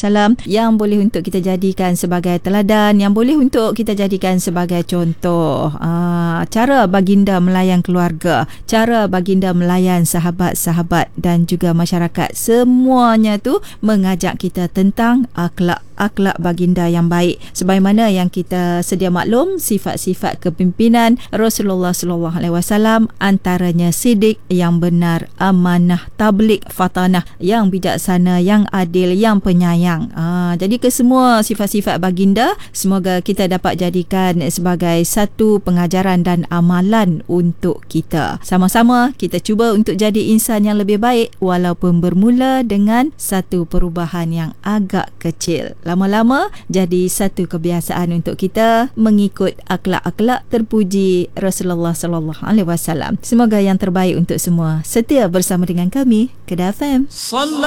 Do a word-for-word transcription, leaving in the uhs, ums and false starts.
wasallam, yang boleh untuk kita jadikan sebagai teladan, yang boleh untuk kita jadikan sebagai contoh. Aa, cara baginda melayan keluarga, cara baginda melayan sahabat-sahabat dan juga masyarakat, semuanya tu mengajak kita tentang akhlak akhlak baginda yang baik. Sebagaimana yang kita sedia maklum, sifat-sifat kepimpinan Rasulullah sallallahu alaihi wasallam antaranya sidik, yang benar, amanah, tabligh, fatanah, yang bijaksana, yang adil, yang penyayang. Ha, jadi kesemua sifat-sifat baginda semoga kita dapat jadikan sebagai satu pengajaran dan amalan untuk kita. Sama-sama kita cuba untuk jadi insan yang lebih baik, walaupun bermula dengan satu perubahan yang agak kecil. Lama-lama jadi satu kebiasaan untuk kita mengikut akhlak-akhlak terpuji Rasulullah sallallahu alaihi wasallam. Semoga yang terbaik untuk semua. Setia bersama dengan kami, Kedah F M.